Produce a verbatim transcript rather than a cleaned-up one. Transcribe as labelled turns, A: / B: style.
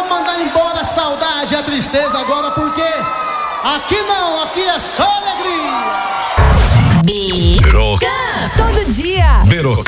A: vamos mandar embora a saudade e a tristeza agora, porque aqui não, aqui é só alegria.
B: Biruca. Todo dia.
C: Biruca.